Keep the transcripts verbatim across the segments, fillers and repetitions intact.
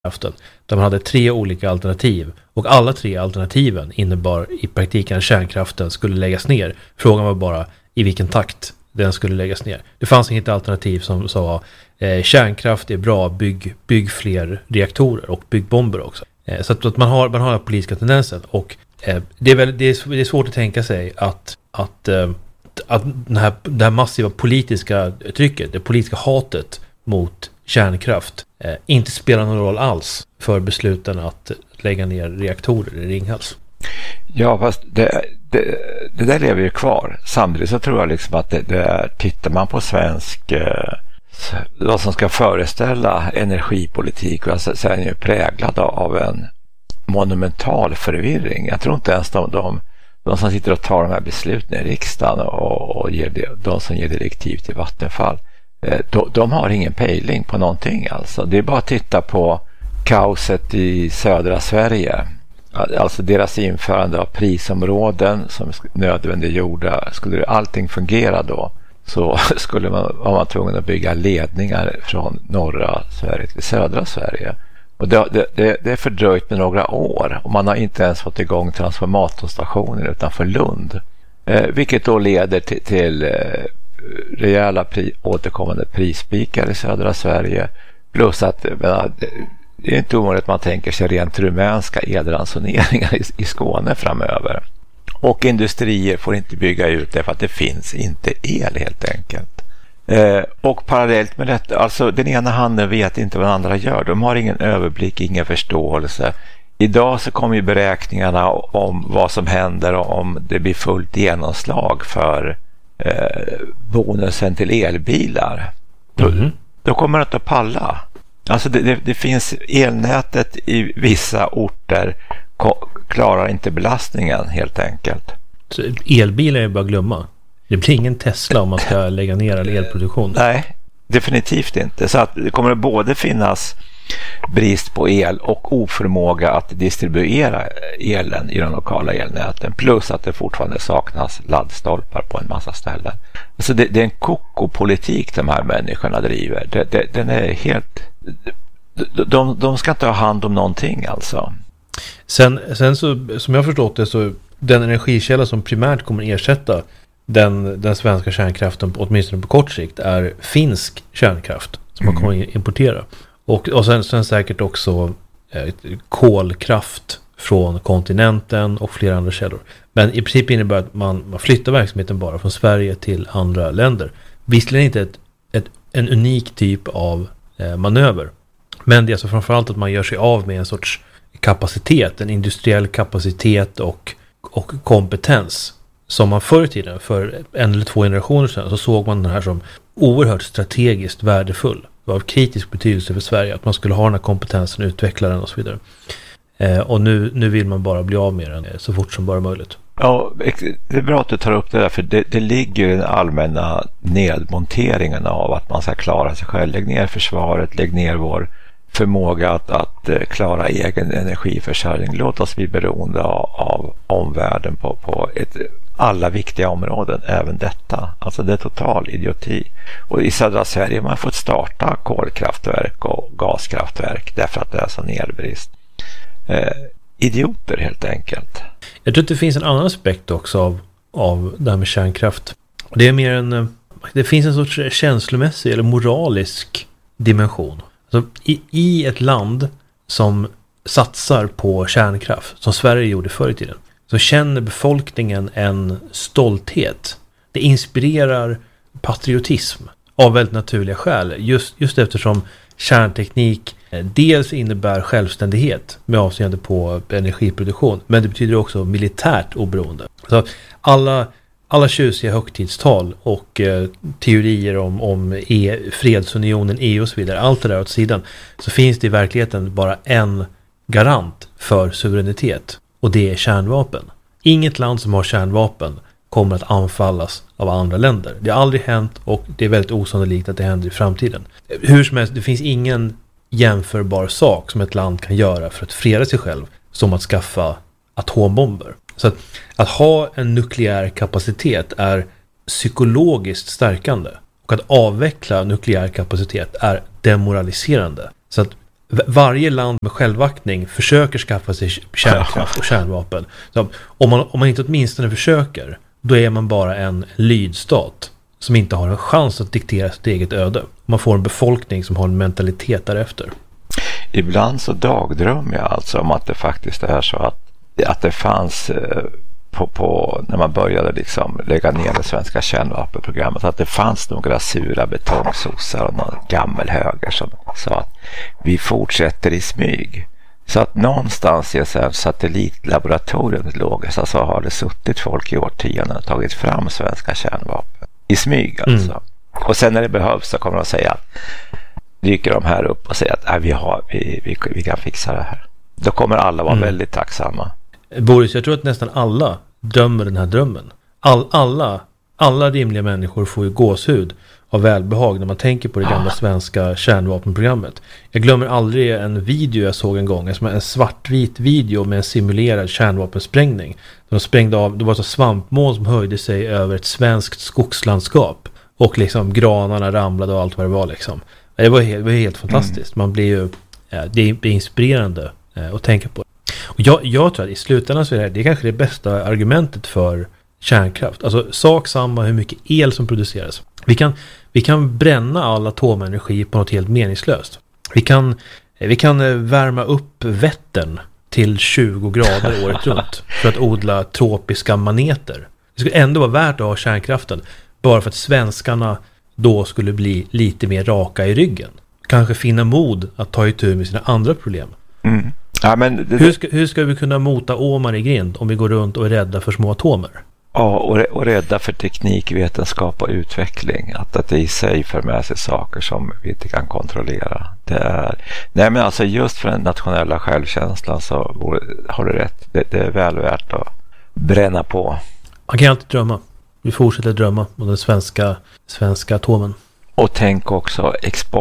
kraften. Där man hade tre olika alternativ. Och alla tre alternativen innebar i praktiken att kärnkraften skulle läggas ner. Frågan var bara i vilken takt den skulle läggas ner. Det fanns inget alternativ som sa eh, kärnkraft är bra, bygg, bygg fler reaktorer och bygg bomber också. Eh, så att, att man har man har den politiska tendensen. Och eh, det, är väl, det, är, det är svårt att tänka sig att, att, eh, att den här, det här massiva politiska trycket, det politiska hatet mot kärnkraft eh, inte spelar någon roll alls för besluten att lägga ner reaktorer i Ringhals. Ja, fast det, det, det där lever ju kvar. Samtidigt så tror jag liksom att det, det är, tittar man på svensk eh, vad som ska föreställa energipolitik, och så är den ju präglad av en monumental förvirring. Jag tror inte ens de, de, de som sitter och tar de här besluten i riksdagen och, och ger det, de som ger direktiv till Vattenfall, De, de har ingen pejling på någonting alltså. Det är bara att titta på kaoset i södra Sverige. Alltså deras införande av prisområden som nödvändiggjorda. Skulle allting fungera då, så skulle man vara man tvungen att bygga ledningar från norra Sverige till södra Sverige. Och det, det, det är fördröjt med några år. Och man har inte ens fått igång transformatorstationer utanför Lund. Eh, vilket då leder till, till eh, rejäla pri, återkommande prisspikar i södra Sverige, plus att menar, det är inte omöjligt att man tänker sig rent rumänska elransoneringar i, i Skåne framöver. Och industrier får inte bygga ut det för att det finns inte el helt enkelt. Eh, och parallellt med detta, alltså den ena handen vet inte vad den andra gör. De har ingen överblick, ingen förståelse. Idag så kommer ju beräkningarna om vad som händer om det blir fullt genomslag för Eh, bonusen till elbilar. Mm. Då, då kommer det inte att palla. Alltså det, det, det finns elnätet i vissa orter ko- klarar inte belastningen helt enkelt. Så elbilar är bara glömma. Det blir ingen Tesla om man ska lägga ner all elproduktion. Nej, definitivt inte. Så att det kommer att både finnas brist på el och oförmåga att distribuera elen i de lokala elnäten, plus att det fortfarande saknas laddstolpar på en massa ställen. Alltså det, det är en koko-politik de här människorna driver. Det, det, den är helt de, de, de ska inte ha hand om någonting alltså. Sen, sen så, som jag förstått det, så den energikälla som primärt kommer ersätta den, den svenska kärnkraften, åtminstone på kort sikt, är finsk kärnkraft som man kommer att importera. Och, och sen, sen säkert också eh, kolkraft från kontinenten och flera andra källor. Men i princip innebär att man, man flyttar verksamheten bara från Sverige till andra länder. Visserligen inte ett, ett, en unik typ av eh, manöver. Men det är alltså framförallt att man gör sig av med en sorts kapacitet, en industriell kapacitet och, och kompetens. Som man förr i tiden, för en eller två generationer sedan, så såg man den här som oerhört strategiskt värdefull. Det var av kritisk betydelse för Sverige att man skulle ha den här kompetensen, utveckla den och så vidare. Eh, och nu, nu vill man bara bli av med den så fort som bara möjligt. Ja, det är bra att du tar upp det där, för det, det ligger i den allmänna nedmonteringen av att man ska klara sig själv. Lägg ner försvaret, lägg ner vår förmåga att, att klara egen energiförsörjning. Låt oss bli beroende av, av omvärlden på, på ett, alla viktiga områden, även detta. Alltså det är total idioti. Och i södra Sverige har man fått starta kolkraftverk och gaskraftverk därför att det är så elbrist. Eh, idioter helt enkelt. Jag tror att det finns en annan aspekt också av, av det här med kärnkraft. Det är mer en, det finns en sorts känslomässig eller moralisk dimension. Alltså, i, i ett land som satsar på kärnkraft, som Sverige gjorde förr i tiden, så känner befolkningen en stolthet. Det inspirerar patriotism av väldigt naturliga skäl. Just, just eftersom kärnteknik dels innebär självständighet med avseende på energiproduktion, men det betyder också militärt oberoende. Så alla, alla tjusiga högtidstal och eh, teorier om, om e, fredsunionen, E U och så vidare, allt det där åt sidan, så finns det i verkligheten bara en garant för suveränitet, och det är kärnvapen. Inget land som har kärnvapen kommer att anfallas av andra länder. Det har aldrig hänt, och det är väldigt osannolikt att det händer i framtiden. Hur som helst, det finns ingen jämförbar sak som ett land kan göra för att freda sig själv som att skaffa atombomber. Så att, att ha en nukleär kapacitet är psykologiskt stärkande, och att avveckla nukleär kapacitet är demoraliserande. Så att varje land med självaktning försöker skaffa sig kärnkraft och kärnvapen. Så om, man, om man inte åtminstone försöker, då är man bara en lydstat som inte har en chans att diktera sitt eget öde. Man får en befolkning som har en mentalitet därefter. Ibland så dagdrömmer jag alltså om att det faktiskt är så att, att det fanns eh, på, på, när man började liksom lägga ner det svenska kärnvapenprogrammet, att det fanns några sura betongsossar och någon gammelhöger som sa att vi fortsätter i smyg. Så att någonstans i ett satellitlaboratorium låg, så har det suttit folk i årtionden och tagit fram svenska kärnvapen. I smyg alltså. Mm. Och sen när det behövs så kommer de att säga att dyker de här upp och säger att äh, vi, har, vi, vi, vi kan fixa det här. Då kommer alla vara mm. väldigt tacksamma. Boris, jag tror att nästan alla drömmer den här drömmen. All, alla, alla rimliga människor får ju gåshud av välbehag när man tänker på det gamla svenska kärnvapenprogrammet. Jag glömmer aldrig en video jag såg en gång, en svartvit video med en simulerad kärnvapensprängning. De sprängde av, det var så svampmoln som höjde sig över ett svenskt skogslandskap och liksom granarna ramlade och allt vad det var liksom. Det var helt, det var helt fantastiskt. Man blir ju, ja, det är inspirerande eh, att tänka på. Och jag, jag tror att i slutändan så är det, det är kanske det bästa argumentet för kärnkraft. Alltså sak samma hur mycket el som produceras. Vi kan, vi kan bränna all atomenergi på något helt meningslöst. Vi kan, vi kan värma upp Vättern till tjugo grader året runt för att odla tropiska maneter. Det skulle ändå vara värt att ha kärnkraften bara för att svenskarna då skulle bli lite mer raka i ryggen. Kanske finna mod att ta itu med sina andra problem. Mm. Ja, men det, hur, ska, hur ska vi kunna mota åmar i grind om vi går runt och är rädda för små atomer? Ja, och, och rädda för teknik, vetenskap och utveckling. Att, att det i sig för med sig saker som vi inte kan kontrollera. Det är, nej men alltså just för den nationella självkänslan så har du rätt. Det, det är väl värt att bränna på. Man kan alltid drömma. Vi fortsätter drömma om den svenska, svenska atomen. Och tänk också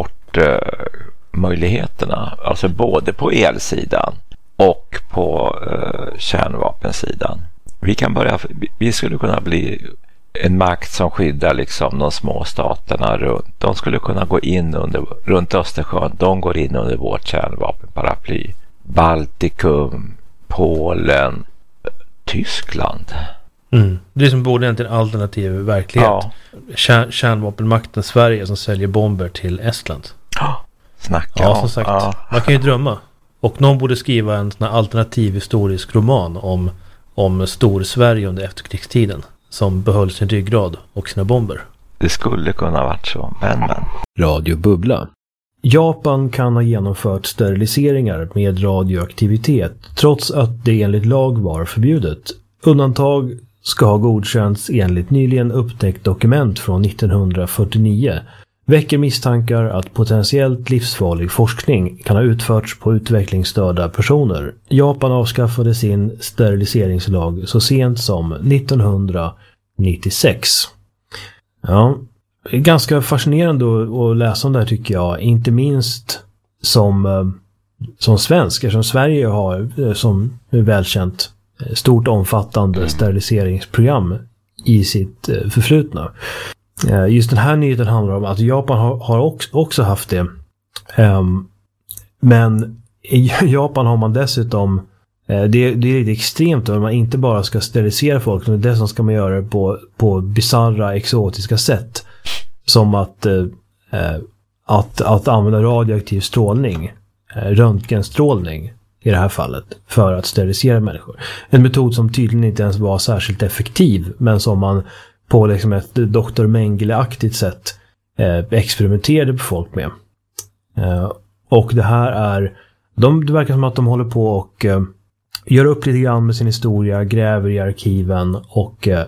exportmöjligheterna. Eh, alltså både på elsidan och på eh, kärnvapensidan. Vi kan börja, vi skulle kunna bli en makt som skyddar liksom de små staterna runt. De skulle kunna gå in under, runt Östersjön. De går in under vårt kärnvapenparaply. Baltikum, Polen, Tyskland. Mm. Det är som borde en alternativ verklighet. Ja. Kär, kärnvapenmakten Sverige som säljer bomber till Estland. Ja, snacka ja, som sagt. Ja. Man kan ju drömma. Och någon borde skriva en sån här alternativ historisk roman om om Stor-Sverige under efterkrigstiden som behöll sin ryggrad och sina bomber. Det skulle kunna varit så, men men. Radio Bubbla. Japan kan ha genomfört steriliseringar med radioaktivitet trots att det enligt lag var förbjudet. Undantag ska ha godkänts enligt nyligen upptäckt dokument från nittonhundrafyrtionio. Väcker misstankar att potentiellt livsfarlig forskning kan ha utförts på utvecklingsstörda personer. Japan avskaffade sin steriliseringslag så sent som nittonhundranittiosex. Ja, det är ganska fascinerande att läsa om det här tycker jag. Inte minst som, som svensk, eftersom Sverige har som välkänt stort omfattande steriliseringsprogram i sitt förflutna. Just den här nyheten handlar om att Japan har, har också, också haft det. Um, men i Japan har man dessutom uh, det, det är lite extremt att man inte bara ska sterilisera folk, utan dessutom ska man göra det på, på bizarra, exotiska sätt. Som att, uh, att, att använda radioaktiv strålning, uh, röntgenstrålning i det här fallet, för att sterilisera människor. En metod som tydligen inte ens var särskilt effektiv, men som man på liksom ett doktor Mengele-aktigt sätt eh, experimenterade på folk med. Eh, och det här är, de, det verkar som att de håller på och eh, gör upp lite grann med sin historia, gräver i arkiven och eh,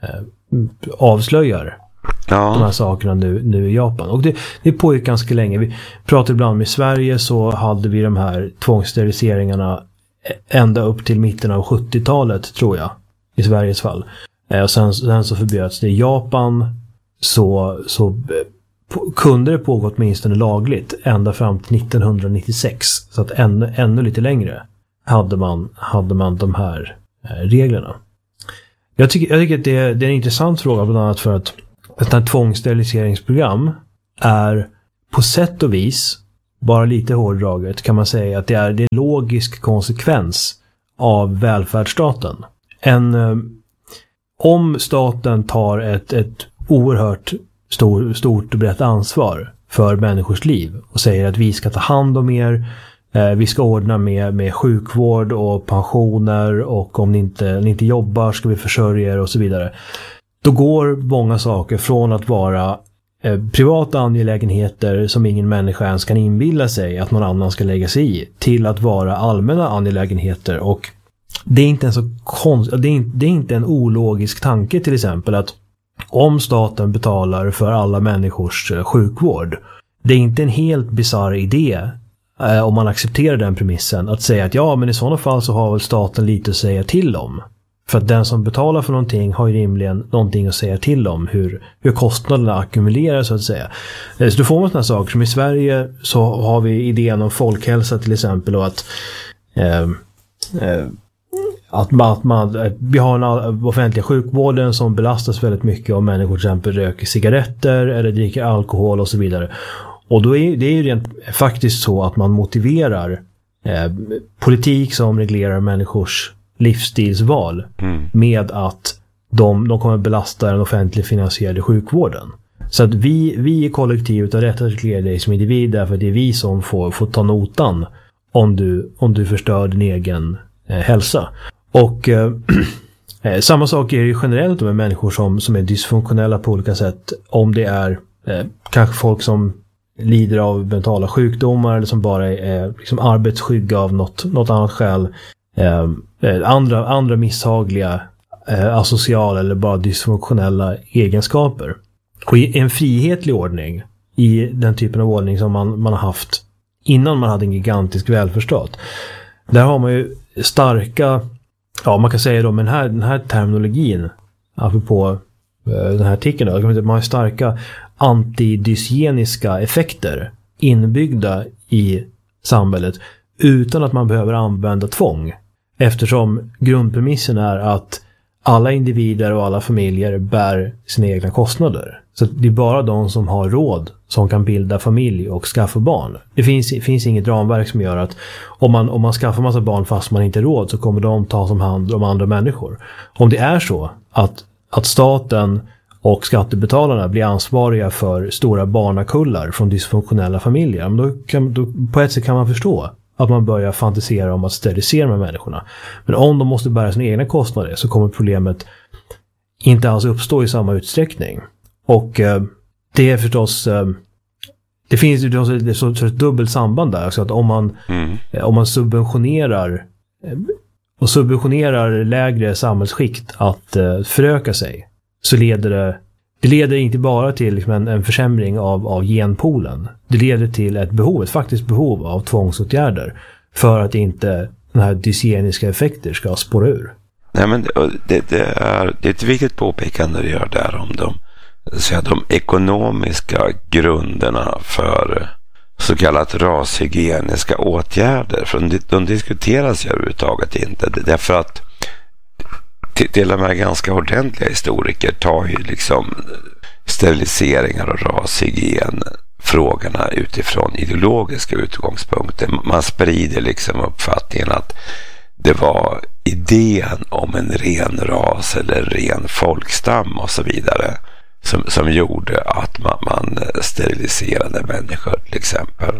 avslöjar ja. de här sakerna nu, nu i Japan. Och det, det pågick ganska länge. Vi pratade ibland med Sverige, så hade vi de här tvångssteriliseringarna ända upp till mitten av sjuttiotalet tror jag, i Sveriges fall. Och sen, sen så förbjöds det i Japan, så, så på, kunde det pågått minst lagligt ända fram till nittonhundranittiosex. Så att ännu, ännu lite längre hade man, hade man de här eh, reglerna. Jag tycker, jag tycker att det, det är en intressant fråga, bland annat för att ett här tvångssteriliseringsprogram är på sätt och vis bara lite hårdraget kan man säga att det är, det är en logisk konsekvens av välfärdsstaten. En, eh, om staten tar ett, ett oerhört stor, stort och brett ansvar för människors liv och säger att vi ska ta hand om er, eh, vi ska ordna med, med sjukvård och pensioner, och om ni inte, ni inte jobbar ska vi försörja er och så vidare. Då går många saker från att vara eh, privata angelägenheter som ingen människa ens kan inbilla sig att någon annan ska lägga sig i, till att vara allmänna angelägenheter. Och det är inte en så konst, det är inte, det är inte en ologisk tanke till exempel att om staten betalar för alla människors sjukvård, det är inte en helt bizarr idé eh, om man accepterar den premissen att säga att ja, men i sådana fall så har väl staten lite att säga till om. För att den som betalar för någonting har ju rimligen någonting att säga till om hur, hur kostnaderna ackumuleras så att säga. Så då får man sådana saker som i Sverige så har vi idén om folkhälsa till exempel, och att eh, eh, Att man, att man, att vi har en offentliga sjukvården som belastas väldigt mycket om människor till exempel röker cigaretter eller dricker alkohol och så vidare. Och då är det är ju rent faktiskt så att man motiverar eh, politik som reglerar människors livsstilsval mm. med att de, de kommer belasta den offentligt finansierade sjukvården. Så att vi, vi i kollektivet har rätt att reglera dig som individ, därför att det är vi som får, får ta notan om du, om du förstör din egen eh, hälsa. Och eh, samma sak är det generellt med människor som, som är dysfunktionella på olika sätt. Om det är eh, kanske folk som lider av mentala sjukdomar eller som bara är liksom arbetsskygga av något, något annat skäl. Eh, andra, andra misshagliga eh, asociala eller bara dysfunktionella egenskaper. Och i en frihetlig ordning, i den typen av ordning som man, man har haft innan man hade en gigantisk välfärdsstat, där har man ju starka, ja man kan säga då, men den här, den här terminologin apropå uh, den här artikeln då, man har starka antidysieniska effekter inbyggda i samhället utan att man behöver använda tvång, eftersom grundpremissen är att alla individer och alla familjer bär sina egna kostnader. Så det är bara de som har råd som kan bilda familj och skaffa barn. Det finns, finns inget ramverk som gör att om man, om man skaffar massa barn fast man inte har råd, så kommer de ta som hand om andra människor. Om det är så att, att staten och skattebetalarna blir ansvariga för stora barnakullar från dysfunktionella familjer, då kan, då, på ett sätt kan man förstå att man börjar fantisera om att sterilisera med människorna. Men om de måste bära sina egna kostnader så kommer problemet inte alls uppstå i samma utsträckning. Och eh, det är förstås eh, det finns ju det så, så ett dubbelt samband där, så att om man mm. eh, om man subventionerar eh, och subventionerar lägre samhällsskikt att eh, föröka sig, så leder det det leder inte bara till liksom en, en försämring av, av genpoolen. Det leder till ett behov, ett faktiskt behov av tvångsåtgärder för att inte den här dysgeniska effekter ska spåra ur. Nej, men det, det, är, det är ett viktigt påpekande du gör där om de, så de ekonomiska grunderna för så kallat rashygieniska åtgärder. För de, de diskuteras ju överhuvudtaget inte. Därför att till och med ganska ordentliga historiker tar ju liksom steriliseringar och rashygien frågorna utifrån ideologiska utgångspunkter. Man sprider liksom uppfattningen att det var idén om en ren ras eller ren folkstam och så vidare som, som gjorde att man, man steriliserade människor till exempel.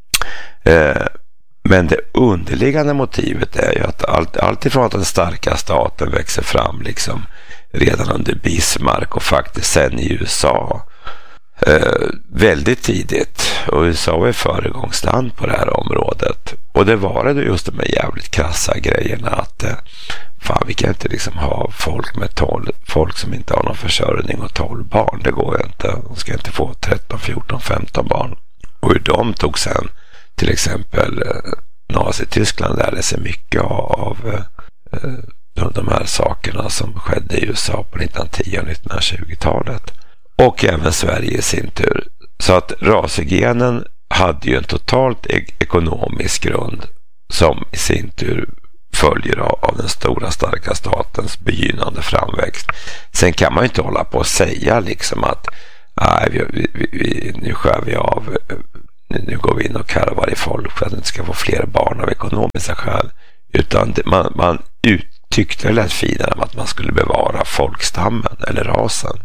Eh, Men det underliggande motivet är ju att allt, allt ifrån att den starka staten växer fram liksom redan under Bismarck och faktiskt sen i U S A eh, väldigt tidigt. Och U S A är föregångsland på det här området. Och det var det just de här jävligt krassa grejerna att eh, fan, vi kan inte liksom ha folk med tolv, folk som inte har någon försörjning och tolv barn. Det går ju inte. De ska inte få tretton, fjorton, femton barn. Och hur de tog sen till exempel Nazityskland lärde sig mycket av eh, de, de här sakerna som skedde i U S A på nittonhundratio- och nittonhundratjugotalet. Och även Sverige i sin tur. Så att rashygienen hade ju en totalt e- ekonomisk grund som i sin tur följer av, av den stora starka statens begynnande framväxt. Sen kan man ju inte hålla på och säga liksom att nej, vi, vi, vi, nu skär vi av nu går vi in och karvar i folk för att de inte ska få fler barn av ekonomiska skäl. Utan det, man, man tyckte det lät finare om att man skulle bevara folkstammen eller rasen.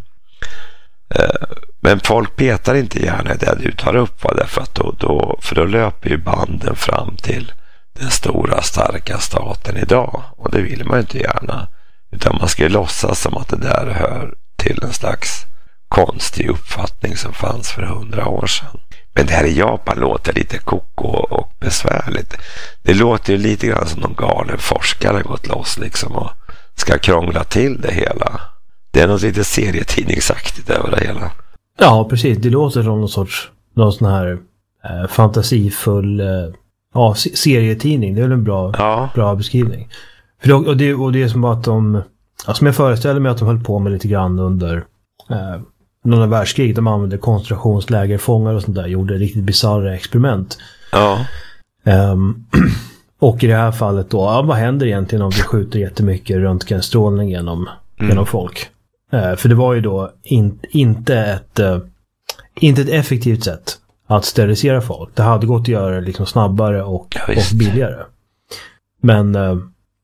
Eh, men folk petar inte gärna det du tar upp, va, därför att då, då, för då löper ju banden fram till den stora starka staten idag, och det vill man inte gärna, utan man ska ju låtsas som att det där hör till en slags konstig uppfattning som fanns för hundra år sedan. Men det här i Japan låter lite koko och besvärligt. Det låter ju lite grann som någon galen forskare gått loss liksom och ska krångla till det hela. Det är något lite serietidningsaktigt över det hela. Ja, precis. Det låter som någon sorts någon sån här eh, fantasifull eh, ja, serietidning. Det är väl en bra, ja. bra beskrivning. För det, och, det, och det är som att de, ja, som jag föreställer mig att de höll på med lite grann under eh, några världskrig. De använde koncentrationslägerfångar och sånt där. Gjorde riktigt bizarra experiment. Ja. Um, och i det här fallet då, ja, vad händer egentligen om vi skjuter jättemycket röntgenstrålning genom, mm. genom folk? Uh, för det var ju då in, inte, ett, uh, inte ett effektivt sätt att sterilisera folk. Det hade gått att göra det liksom snabbare och, ja, och billigare. Men, uh,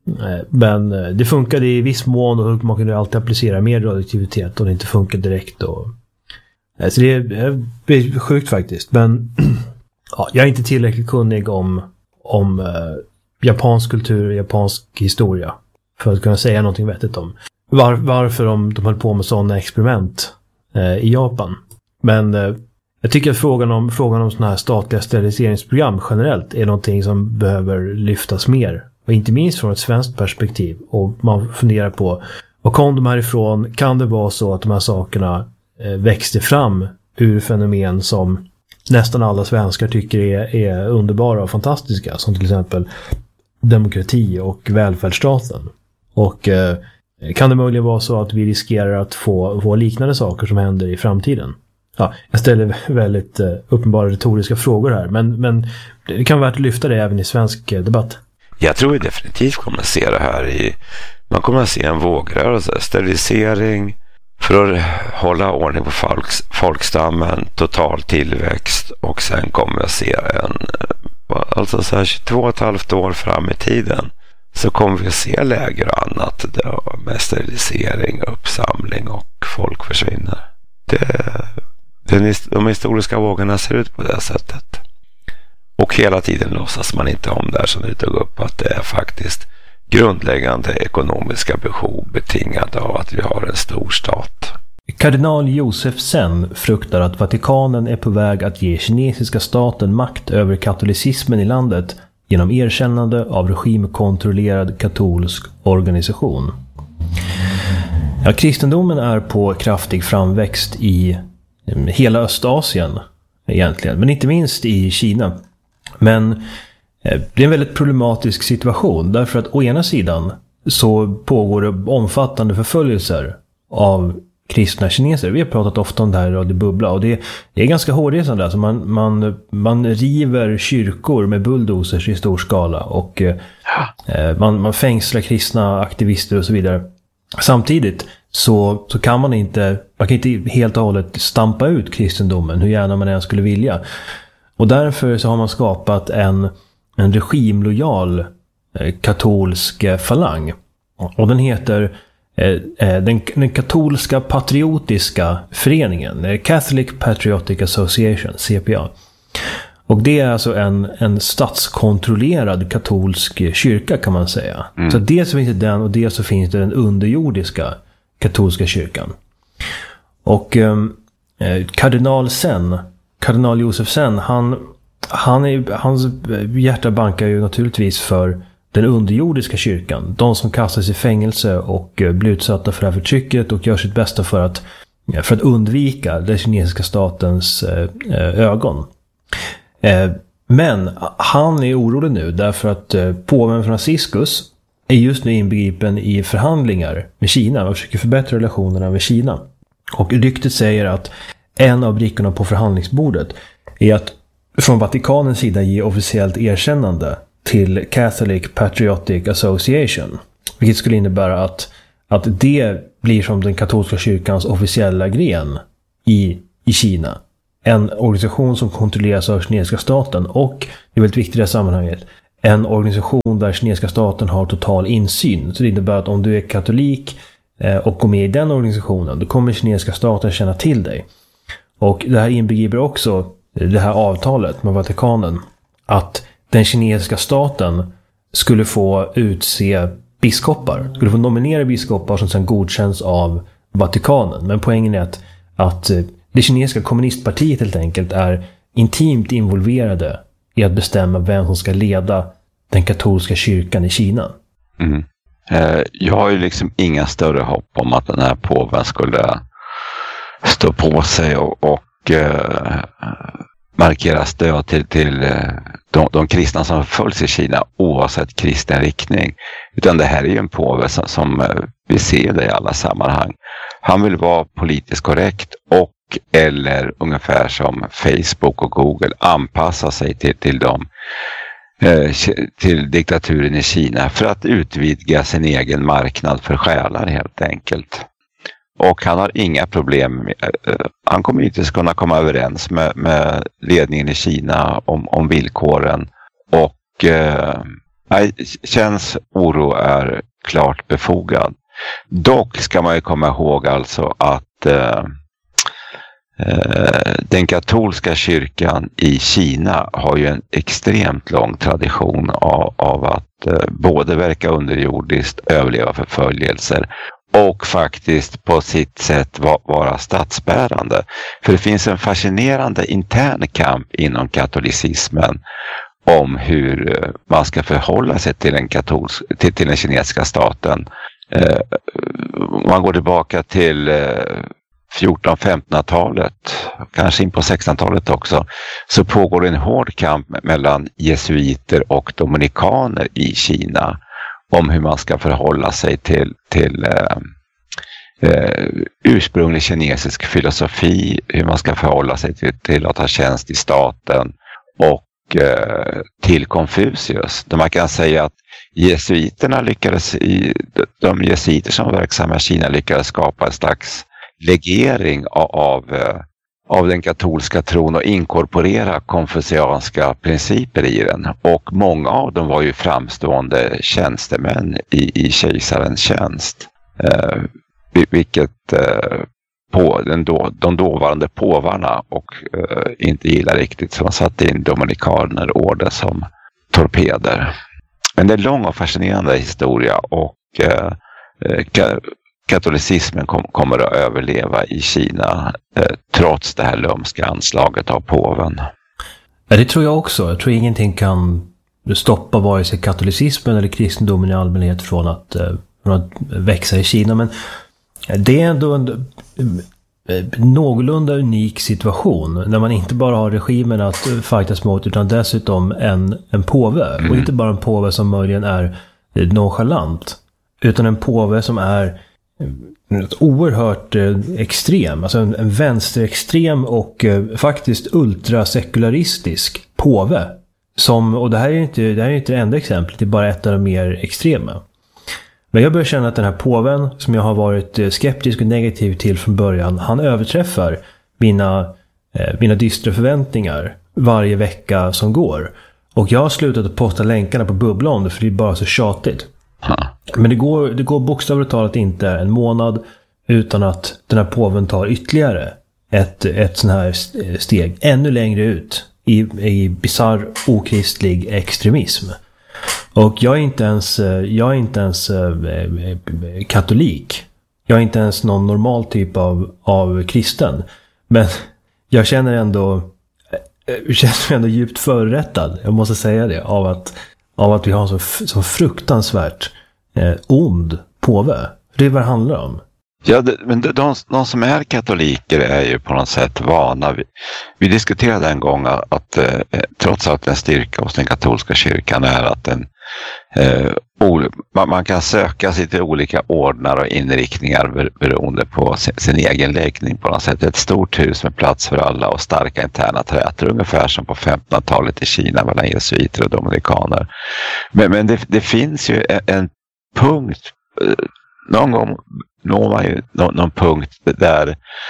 men uh, det funkade i viss mån, och man kunde alltid applicera mer radioaktivitet och det inte funkar direkt. Och, uh, så det är, det är sjukt faktiskt. Men ja, jag är inte tillräckligt kunnig om, om uh, japansk kultur och japansk historia för att kunna säga någonting vettigt om var, varför de, de höll på med sådana experiment uh, i Japan. Men uh, jag tycker att frågan om, frågan om sådana här statliga steriliseringsprogram generellt är någonting som behöver lyftas mer. Och inte minst från ett svenskt perspektiv. Och man funderar på, vad kom de härifrån? Kan det vara så att de här sakerna eh, växte fram ur fenomen som nästan alla svenskar tycker är, är underbara och fantastiska, som till exempel demokrati och välfärdsstaten. Och eh, kan det möjligen vara så att vi riskerar att få, få liknande saker som händer i framtiden? Ja, jag ställer väldigt eh, uppenbara retoriska frågor här, men, men det kan vara värt att lyfta det även i svensk eh, debatt. Jag tror vi definitivt kommer att se det här i, man kommer att se en vågrörelse, sterilisering för att hålla ordning på folks, folkstammen, total tillväxt, och sen kommer vi att se en, alltså så här tjugotvå och ett halvt år fram i tiden så kommer vi att se läger och annat då, med sterilisering, uppsamling och folk försvinner. Det, det, de historiska vågorna ser ut på det sättet. Och hela tiden låtsas man inte om där som du tog upp, att det är faktiskt grundläggande ekonomiska behov betingade av att vi har en stor stat. Kardinal Josef Zen fruktar att Vatikanen är på väg att ge kinesiska staten makt över katolicismen i landet genom erkännande av regimkontrollerad katolsk organisation. Ja, kristendomen är på kraftig framväxt i hela Östasien egentligen, men inte minst i Kina. Men det är en väldigt problematisk situation, därför att å ena sidan så pågår det omfattande förföljelser av kristna kineser. Vi har pratat ofta om det här i Radio Bubbla, och det, det är ganska hårdresande. Alltså man, man, man river kyrkor med bulldozers i stor skala, och eh, man, man fängslar kristna aktivister och så vidare. Samtidigt så, så kan man inte, man kan inte helt och hållet stampa ut kristendomen hur gärna man än skulle vilja. Och därför så har man skapat en, en regimlojal eh, katolsk eh, falang. Och den heter eh, den, den katolska patriotiska föreningen, eh, Catholic Patriotic Association, C P A. Och det är alltså en, en statskontrollerad katolsk kyrka, kan man säga. Mm. Så dels så finns det den, och dels så finns det den underjordiska katolska kyrkan. Och eh, kardinal Zen, kardinal Josef Zen, han, han är, hans hjärta bankar ju naturligtvis för den underjordiska kyrkan. De som kastas i fängelse och blir utsatta för det här förtrycket och gör sitt bästa för att, för att undvika den kinesiska statens ögon. Men han är orolig nu därför att påven Franciscus är just nu inbegripen i förhandlingar med Kina och försöker förbättra relationerna med Kina. Och ryktet säger att en av brickorna på förhandlingsbordet är att från Vatikanens sida ge officiellt erkännande till Catholic Patriotic Association. Vilket skulle innebära att, att det blir som den katolska kyrkans officiella gren i, i Kina. en organisation som kontrolleras av kinesiska staten, och det är väldigt viktigt i det här sammanhanget, en organisation där kinesiska staten har total insyn. Så det innebär att om du är katolik och går med i den organisationen, då kommer kinesiska staten känna till dig. Och det här inbegriper också det här avtalet med Vatikanen, att den kinesiska staten skulle få utse biskopar, skulle få nominera biskopar som sedan godkänns av Vatikanen. Men poängen är att, att det kinesiska kommunistpartiet helt enkelt är intimt involverade i att bestämma vem som ska leda den katolska kyrkan i Kina. Mm. Eh, jag har ju liksom inga större hopp om att den här påven skulle stå på sig och, och eh, markera stöd till, till de, de kristna som följs i Kina oavsett kristen riktning. Utan det här är ju en påve som, som vi ser det i alla sammanhang. Han vill vara politiskt korrekt och eller ungefär som Facebook och Google anpassa sig till, till dem. Till diktaturen i Kina för att utvidga sin egen marknad för själar helt enkelt. Och han har inga problem med, han kommer inte kunna komma överens med, med ledningen i Kina om, om villkoren, och eh, känns oro är klart befogad. Dock ska man ju komma ihåg alltså att eh, den katolska kyrkan i Kina har ju en extremt lång tradition av, av att eh, både verka underjordiskt, överleva förföljelser och faktiskt på sitt sätt va, vara statsbärande. För det finns en fascinerande intern kamp inom katolicismen om hur man ska förhålla sig till den, katolsk, till, till den kinesiska staten. Eh, man går tillbaka till eh, fjorton-femtonhundratalet, kanske in på sextonhundratalet också, så pågår en hård kamp mellan jesuiter och dominikaner i Kina om hur man ska förhålla sig till, till eh, eh, ursprunglig kinesisk filosofi, hur man ska förhålla sig till, till att ha tjänst i staten och eh, till Konfucius. Där man kan säga att jesuiterna lyckades, i, de jesuiter som var verksamma i Kina lyckades skapa en slags legering av, av, av den katolska tron och inkorporera konfucianska principer i den. Och många av dem var ju framstående tjänstemän i, i kejsarens tjänst. Eh, vilket eh, på den då, de dåvarande påvarna och eh, inte gillar riktigt, så de satte in dominikanerorden som torpeder. Men det är en lång och fascinerande historia, och eh, ka- katolicismen kom, kommer att överleva i Kina eh, trots det här lömska anslaget av påven. Ja, det tror jag också. Jag tror ingenting kan stoppa vare sig katolicismen eller kristendomen i allmänhet från att, eh, från att växa i Kina. Men det är ändå en eh, någorlunda unik situation när man inte bara har regimen att fightas mot, utan dessutom en, en påve. Mm. Och inte bara en påve som möjligen är nonchalant, utan en påve som är oerhört eh, extrem, alltså en, en vänsterextrem och eh, faktiskt ultrasekularistisk påve. Som, och det här är inte det här är inte det enda exemplet, det är bara ett av de mer extrema. Men jag börjar känna att den här påven, som jag har varit eh, skeptisk och negativ till från början, han överträffar mina, eh, mina dystra förväntningar varje vecka som går. Och jag har slutat att posta länkarna på Bubbla om det, för det är bara så tjatigt. Men det går, det går bokstavligt talat inte en månad utan att den här påven tar ytterligare ett, ett sån här steg ännu längre ut i, i bizarr okristlig extremism. Och jag är inte ens, jag är inte ens eh, katolik. Jag är inte ens någon normal typ av, av kristen. Men jag känner ändå, jag känner mig ändå djupt förrättad, jag måste säga det, av att av att vi har en så, så fruktansvärt eh, ond påve. För det är vad det handlar om. Ja, det, men de, de, de som är katoliker är ju på något sätt vana. Vi, vi diskuterade en gång att, att eh, trots att en styrka hos den katolska kyrkan är att den, eh, ol, man, man kan söka sig till olika ordnar och inriktningar ber, beroende på sin, sin egen läggning på något sätt. Ett stort hus med plats för alla och starka interna trätor, ungefär som på femtonhundratalet i Kina mellan jesuiter och dominikaner. Men, men det, det finns ju en, en punkt, någon gång når man ju någon, någon punkt där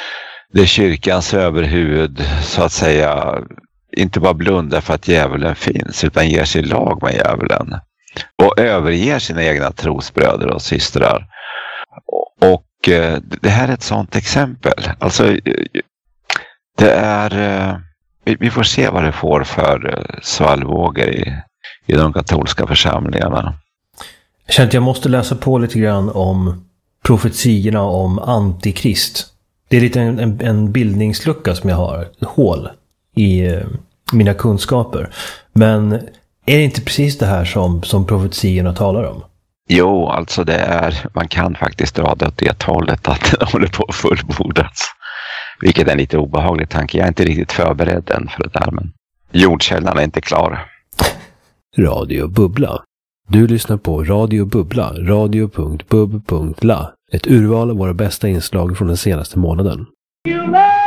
det kyrkans överhuvud så att säga inte bara blundar för att djävulen finns utan ger sig lag med djävulen och överger sina egna trosbröder och systrar. Och eh, det här är ett sådant exempel. Alltså det är eh, vi, vi får se vad det får för eh, svallvågor i, i de katolska församlingarna. Jag känner att jag måste läsa på lite grann om profetierna om antikrist. Det är lite en, en, en bildningslucka som jag har, ett hål i eh, mina kunskaper. Men är det inte precis det här som, som profetierna talar om? Jo, alltså det är, man kan faktiskt dra det åt det hållet att det håller på att fullbordas. Vilket är en lite obehaglig tanke. Jag är inte riktigt förberedd än för det här, men jordkällan är inte klar. Radio Bubbla. Du lyssnar på Radio Bubbla, radio punkt bub punkt la. Ett urval av våra bästa inslag från den senaste månaden.